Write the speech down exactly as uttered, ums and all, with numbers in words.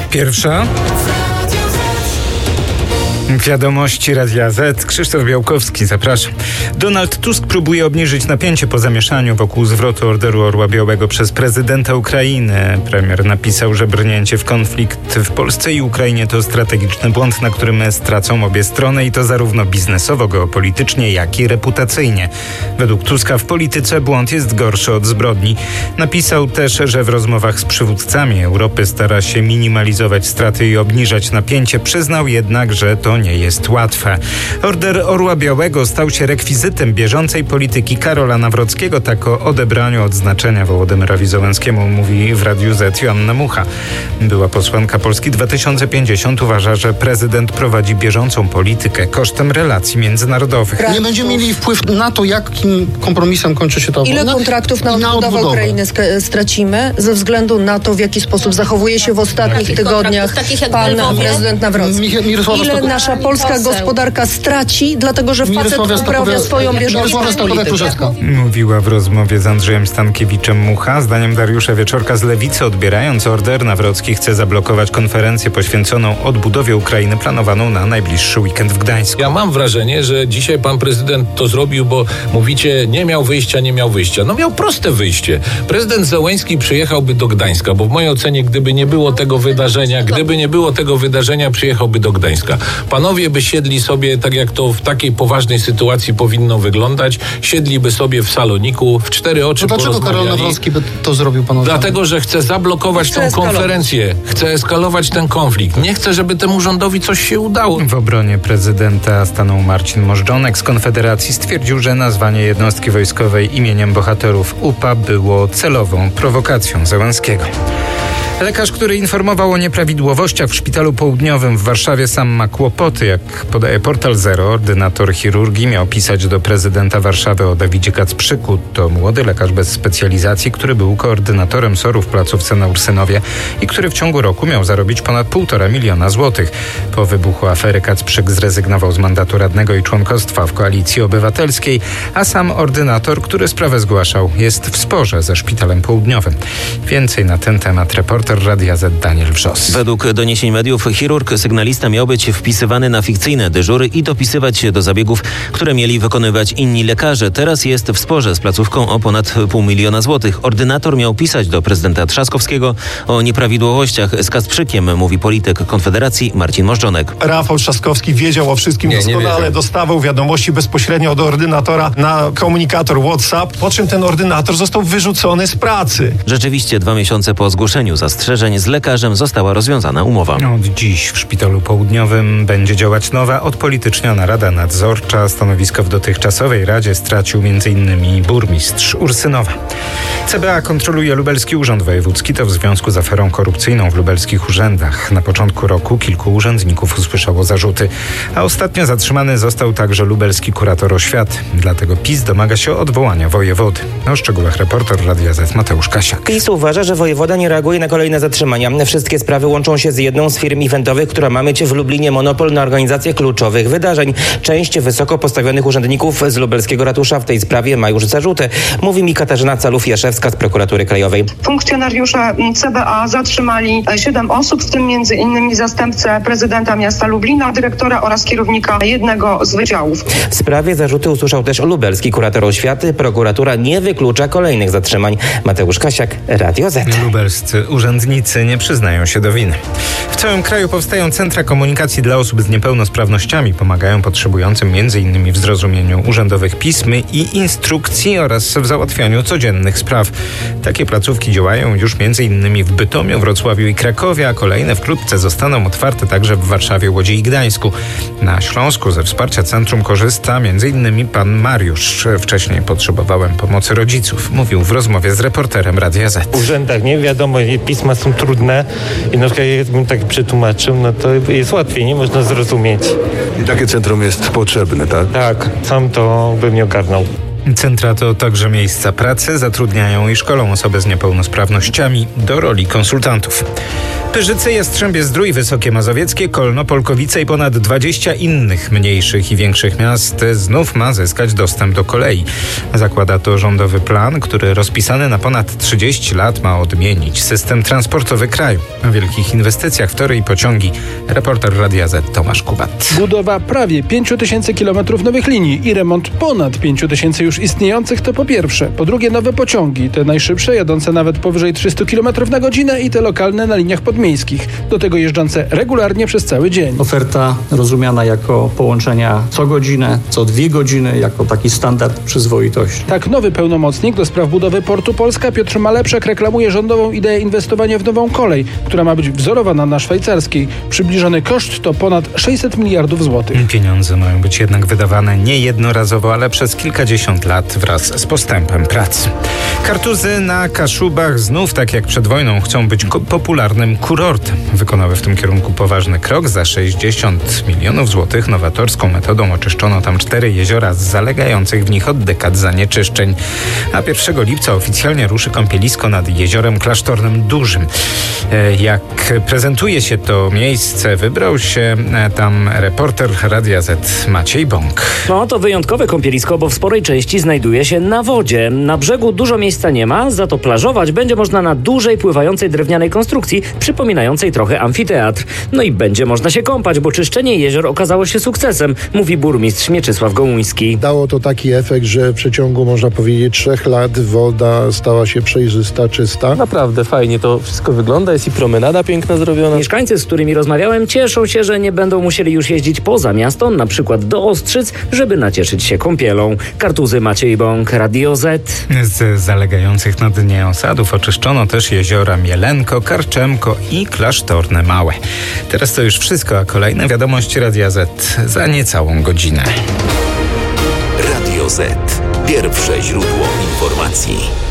Pierwsza. Wiadomości Radia Z. Krzysztof Białkowski, zapraszam. Donald Tusk próbuje obniżyć napięcie po zamieszaniu wokół zwrotu orderu Orła Białego przez prezydenta Ukrainy. Premier napisał, że brnięcie w konflikt w Polsce i Ukrainie to strategiczny błąd, na którym stracą obie strony i to zarówno biznesowo, geopolitycznie, jak i reputacyjnie. Według Tuska w polityce błąd jest gorszy od zbrodni. Napisał też, że w rozmowach z przywódcami Europy stara się minimalizować straty i obniżać napięcie. Przyznał jednak, że to nie jest łatwe. Order Orła Białego stał się rekwizytem bieżącej polityki Karola Nawrockiego. Tak o odebraniu odznaczenia Wołodymyrowi Zełenskiemu mówi w Radiu Z Joanna Mucha. Była posłanka Polski dwa tysiące pięćdziesiąt uważa, że prezydent prowadzi bieżącą politykę kosztem relacji międzynarodowych. Nie będziemy mieli wpływ na to, jakim kompromisem kończy się to. Ile na, kontraktów na odbudowę, odbudowę Ukrainy stracimy ze względu na to, w jaki sposób zachowuje się w ostatnich Jakich tygodniach pan prezydent Nawrocki. Mi, Mirosława Ile Stoko... nasza polska poseł. gospodarka straci, dlatego że facet uprawia swoją bieżącą politykę. Mówiła w rozmowie z Andrzejem Stankiewiczem Mucha. Zdaniem Dariusza Wieczorka z Lewicy, odbierając order, Nawrocki chce zablokować konferencję poświęconą odbudowie Ukrainy planowaną na najbliższy weekend w Gdańsku. Ja mam wrażenie, że dzisiaj pan prezydent to zrobił, bo mówicie, nie miał wyjścia, nie miał wyjścia. No miał proste wyjście. Prezydent Zełenski przyjechałby do Gdańska, bo w mojej ocenie, gdyby nie było tego wydarzenia, gdyby nie było tego wydarzenia, przyjechałby do Gdańska. Panowie by siedli sobie, tak jak to w takiej poważnej sytuacji powinno wyglądać, siedliby sobie w saloniku, w cztery oczy no dlaczego Karol Nawrocki by to zrobił, panowie? Dlatego, że chce zablokować tę konferencję, chce eskalować ten konflikt. Nie chce, żeby temu rządowi coś się udało. W obronie prezydenta stanął Marcin Możdżonek z Konfederacji. Stwierdził, że nazwanie jednostki wojskowej imieniem bohaterów U P A było celową prowokacją Zełenskiego. Lekarz, który informował o nieprawidłowościach w Szpitalu Południowym w Warszawie, sam ma kłopoty. Jak podaje portal Zero, ordynator chirurgii miał pisać do prezydenta Warszawy o Dawidzie Kacprzyku. To młody lekarz bez specjalizacji, który był koordynatorem SOR-u w placówce na Ursynowie i który w ciągu roku miał zarobić ponad półtora miliona złotych. Po wybuchu afery Kacprzyk zrezygnował z mandatu radnego i członkostwa w Koalicji Obywatelskiej, a sam ordynator, który sprawę zgłaszał, jest w sporze ze Szpitalem Południowym. Więcej na ten temat reporter Radia Z Daniel Wrzos. Według doniesień mediów chirurg sygnalista miał być wpisywany na fikcyjne dyżury i dopisywać się do zabiegów, które mieli wykonywać inni lekarze. Teraz jest w sporze z placówką o ponad pół miliona złotych. Ordynator miał pisać do prezydenta Trzaskowskiego o nieprawidłowościach z Kacprzykiem, mówi polityk Konfederacji Marcin Możdżonek. Rafał Trzaskowski wiedział o wszystkim nie, doskonale, nie dostawał wiadomości bezpośrednio od ordynatora na komunikator WhatsApp, po czym ten ordynator został wyrzucony z pracy. Rzeczywiście dwa miesiące po zgłoszeniu zastrzeżeń z lekarzem została rozwiązana umowa. Od dziś w Szpitalu Południowym będzie działać nowa, odpolityczniona Rada Nadzorcza. Stanowisko w dotychczasowej Radzie stracił m.in. burmistrz Ursynowa. C B A kontroluje Lubelski Urząd Wojewódzki. To w związku z aferą korupcyjną w lubelskich urzędach. Na początku roku kilku urzędników usłyszało zarzuty, a ostatnio zatrzymany został także lubelski kurator oświaty. Dlatego PiS domaga się odwołania wojewody. O szczegółach reporter Radia Z Mateusz Kasiak. PiS uważa, że wojewoda nie reaguje na kolejne zatrzymania. Wszystkie sprawy łączą się z jedną z firm eventowych, która ma mieć w Lublinie monopol na organizację kluczowych wydarzeń. Część wysoko postawionych urzędników z lubelskiego ratusza w tej sprawie ma już zarzuty. Mówi mi Katarzyna Calów-Jaszewska z Prokuratury Krajowej. Funkcjonariusze C B A zatrzymali siedem osób, w tym między innymi zastępcę prezydenta miasta Lublina, dyrektora oraz kierownika jednego z wydziałów. W sprawie zarzuty usłyszał też lubelski kurator oświaty. Prokuratura nie wyklucza kolejnych zatrzymań. Mateusz Kasiak, Radio Z. Lubelscy urzędnicy nie przyznają się do winy. W całym kraju powstają centra komunikacji dla osób z niepełnosprawnościami. Pomagają potrzebującym m.in. w zrozumieniu urzędowych pism i instrukcji oraz w załatwianiu codziennych spraw. Takie placówki działają już m.in. w Bytomiu, Wrocławiu i Krakowie, a kolejne wkrótce zostaną otwarte także w Warszawie, Łodzi i Gdańsku. Na Śląsku ze wsparcia centrum korzysta m.in. pan Mariusz. Wcześniej potrzebowałem pomocy rodziców. Mówił w rozmowie z reporterem Radia Z. W urzędach nie wiadomo, pisma są trudne i no, jakbym tak przetłumaczył, no to jest łatwiej, nie można zrozumieć. I takie centrum jest potrzebne, tak? Tak, sam to bym nie ogarnął. Centra to także miejsca pracy, zatrudniają i szkolą osoby z niepełnosprawnościami do roli konsultantów. Pyrzyce, Jastrzębie Zdrój, Wysokie Mazowieckie, Kolno, Polkowice i ponad dwadzieścia innych mniejszych i większych miast znów ma zyskać dostęp do kolei. Zakłada to rządowy plan, który rozpisany na ponad trzydzieści lat ma odmienić system transportowy kraju. O wielkich inwestycjach w tory i pociągi reporter Radia Z Tomasz Kubat. Budowa prawie pięć tysięcy kilometrów nowych linii i remont ponad pięć tysięcy już istniejących to po pierwsze. Po drugie nowe pociągi, te najszybsze, jadące nawet powyżej trzysta kilometrów na godzinę i te lokalne na liniach podmiejskich. Do tego jeżdżące regularnie przez cały dzień. Oferta rozumiana jako połączenia co godzinę, co dwie godziny, jako taki standard przyzwoitości. Tak, nowy pełnomocnik do spraw budowy Portu Polska Piotr Malepszak reklamuje rządową ideę inwestowania w nową kolej, która ma być wzorowana na szwajcarskiej. Przybliżony koszt to ponad sześćset miliardów złotych. Pieniądze mają być jednak wydawane nie jednorazowo, ale przez kilkadziesiąt lat wraz z postępem pracy. Kartuzy na Kaszubach znów, tak jak przed wojną, chcą być ko- popularnym kurortem. Wykonały w tym kierunku poważny krok. Za sześćdziesiąt milionów złotych nowatorską metodą oczyszczono tam cztery jeziora z zalegających w nich od dekad zanieczyszczeń. A pierwszego lipca oficjalnie ruszy kąpielisko nad Jeziorem Klasztornym Dużym. Jak prezentuje się to miejsce, wybrał się tam reporter Radia Z Maciej Bąk. No to wyjątkowe kąpielisko, bo w sporej części znajduje się na wodzie. Na brzegu dużo miejsca nie ma, za to plażować będzie można na dużej, pływającej drewnianej konstrukcji, przypominającej trochę amfiteatr. No i będzie można się kąpać, bo czyszczenie jezior okazało się sukcesem, mówi burmistrz Mieczysław Gołuński. Dało to taki efekt, że w przeciągu, można powiedzieć, trzech lat woda stała się przejrzysta, czysta. Naprawdę fajnie to wszystko wygląda, jest i promenada piękna zrobiona. Mieszkańcy, z którymi rozmawiałem, cieszą się, że nie będą musieli już jeździć poza miasto, na przykład do Ostrzyc, żeby nacieszyć się kąpielą. Kartuzy, Maciej Bąk, Radio Z. Z zalegających na dnie osadów oczyszczono też jeziora Mielenko, Karczemko i Klasztorne Małe. Teraz to już wszystko, a kolejne wiadomości Radia Z za niecałą godzinę. Radio Z. Pierwsze źródło informacji.